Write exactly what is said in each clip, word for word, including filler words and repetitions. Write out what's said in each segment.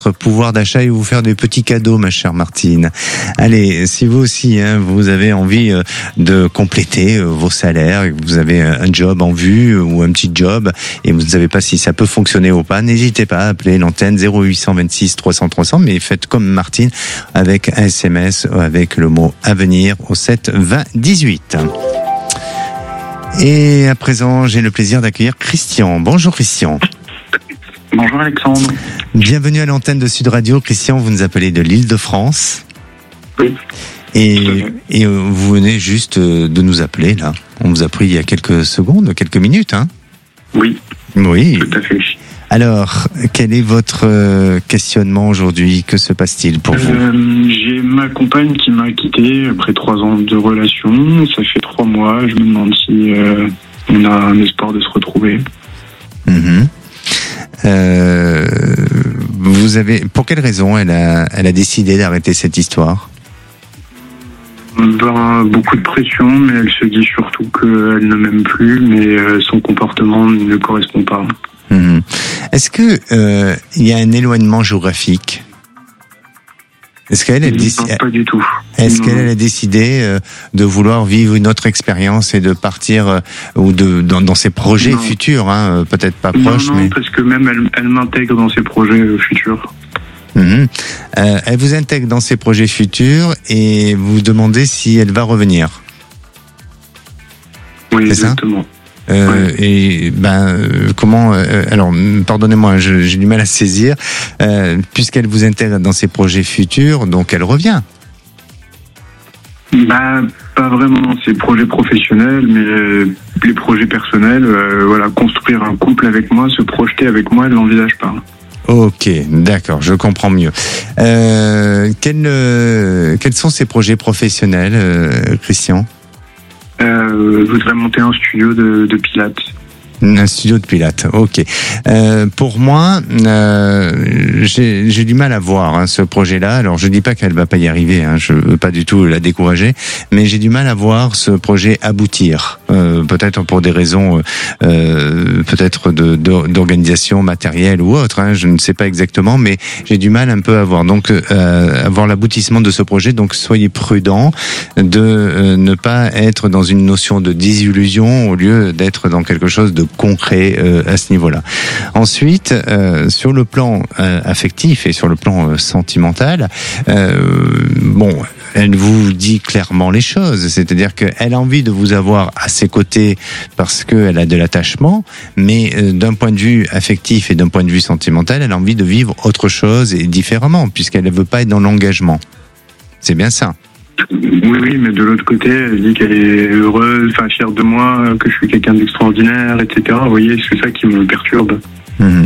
pouvoir d'achat et vous faire des petits cadeaux, ma chère Martine. Allez, si vous aussi, hein, vous avez envie de compléter vos salaires, vous avez un job en vue ou un petit job et vous ne savez pas si ça peut fonctionner ou pas, n'hésitez pas à appeler l'antenne zéro huit cent vingt-six trois cents trois cents, mais faites comme Martine avec un S M S avec le mot avenir au sept vingt dix-huit. Et à présent, j'ai le plaisir d'accueillir Christian. Bonjour Christian. Bonjour Alexandre. Bienvenue à l'antenne de Sud Radio. Christian, vous nous appelez de l'Île-de-France. Oui. Et, et vous venez juste de nous appeler, là. On vous a pris il y a quelques secondes, quelques minutes, hein ? Oui. Oui. Tout à fait. Alors, quel est votre questionnement aujourd'hui ? Que se passe-t-il pour vous ? euh, J'ai ma compagne qui m'a quitté après trois ans de relation. Ça fait trois mois. Je me demande si euh, on a un espoir de se retrouver. Mmh. Euh, vous avez, pour quelle raison elle a, elle a décidé d'arrêter cette histoire ? Ben, beaucoup de pression, mais elle se dit surtout qu'elle ne m'aime plus, mais euh, son comportement ne correspond pas. Mmh. Est-ce que euh, il y a un éloignement géographique ? Est-ce qu'elle a décidé, non, pas du tout. Est-ce non. qu'elle a décidé euh, de vouloir vivre une autre expérience et de partir euh, ou de dans, dans ses projets non. futurs, hein, peut-être pas non, proches, non, mais parce que même elle, elle m'intègre dans ses projets euh, futurs. mmh. euh, elle vous intègre dans ses projets futurs et vous demandez si elle va revenir. Oui, c'est exactement. Ça Euh, ouais. Et ben euh, comment euh, alors pardonnez-moi, je, j'ai du mal à saisir. Euh, puisqu'elle vous intègre dans ses projets futurs, donc elle revient. Bah, pas vraiment dans ses projets professionnels, mais euh, les projets personnels. Euh, voilà, construire un couple avec moi, se projeter avec moi, elle l'envisage pas. Ok, d'accord, je comprends mieux. Euh, quels euh, quels sont ses projets professionnels, euh, Christian ? Euh, je voudrais monter un studio de, de pilates. Un studio de pilates, ok. Euh, pour moi, euh, j'ai, j'ai du mal à voir hein, ce projet-là. Alors, je dis pas qu'elle va pas y arriver. Hein, je veux pas du tout la décourager, mais j'ai du mal à voir ce projet aboutir. Euh, peut-être pour des raisons, euh, peut-être de, de, d'organisation matérielle ou autre. Hein, je ne sais pas exactement, mais j'ai du mal un peu à voir. Donc, euh, avoir l'aboutissement de ce projet. Donc, soyez prudents de euh, ne pas être dans une notion de désillusion au lieu d'être dans quelque chose de concret euh, à ce niveau-là. Ensuite, euh, sur le plan euh, affectif et sur le plan euh, sentimental, euh, bon, elle vous dit clairement les choses, c'est-à-dire qu'elle a envie de vous avoir à ses côtés parce qu'elle a de l'attachement, mais euh, d'un point de vue affectif et d'un point de vue sentimental, elle a envie de vivre autre chose et différemment, puisqu'elle ne veut pas être dans l'engagement. C'est bien ça. Oui, oui, mais de l'autre côté, elle dit qu'elle est heureuse, enfin fière de moi, que je suis quelqu'un d'extraordinaire, et cetera. Vous voyez, c'est ça qui me perturbe. Mmh.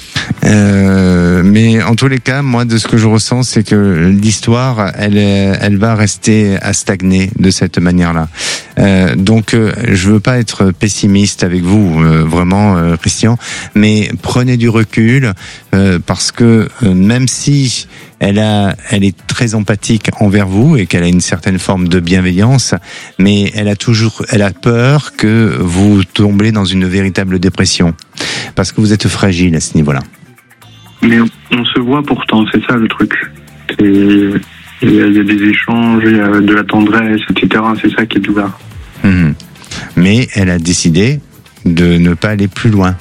Euh, mais en tous les cas, moi, de ce que je ressens, c'est que l'histoire, elle, elle va rester à stagner de cette manière-là. Euh, donc, euh, je veux pas être pessimiste avec vous, euh, vraiment, euh, Christian, mais prenez du recul euh, parce que euh, même si elle a, elle est très empathique envers vous et qu'elle a une certaine forme de bienveillance, mais elle a toujours, elle a peur que vous tombiez dans une véritable dépression parce que vous êtes fragile à ce niveau-là. Mais on se voit pourtant, c'est ça le truc. C'est, il y a, il y a des échanges, il y a de la tendresse, et cetera. C'est ça qui est bizarre. Mmh. Mais elle a décidé de ne pas aller plus loin.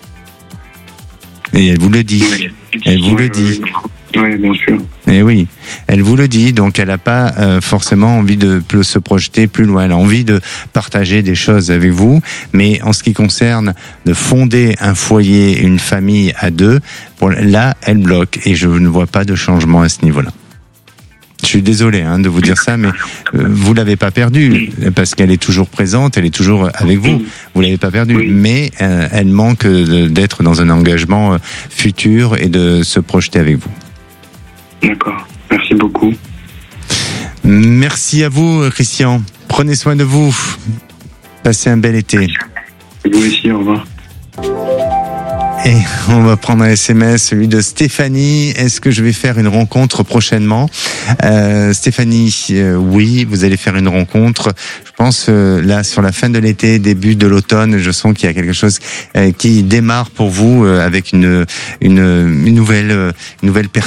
Et elle vous le dit. Oui. Elle vous oui, le dit. Oui, oui, bien sûr. Et oui, elle vous le dit, donc elle n'a pas euh, forcément envie de se projeter plus loin. Elle a envie de partager des choses avec vous, mais en ce qui concerne de fonder un foyer, une famille à deux, pour, là, elle bloque et je ne vois pas de changement à ce niveau-là. Je suis désolé hein, de vous dire ça, mais euh, vous l'avez pas perdue parce qu'elle est toujours présente, elle est toujours avec vous. Vous l'avez pas perdue, oui. mais euh, elle manque de, d'être dans un engagement futur et de se projeter avec vous. D'accord. Merci beaucoup. Merci à vous, Christian. Prenez soin de vous. Passez un bel été. Vous aussi, au revoir. Et on va prendre un S M S, celui de Stéphanie. Est-ce que je vais faire une rencontre prochainement ? euh, Stéphanie, euh, oui, vous allez faire une rencontre. Je pense euh, là sur la fin de l'été, début de l'automne, je sens qu'il y a quelque chose euh, qui démarre pour vous euh, avec une une, une nouvelle euh, une nouvelle personne.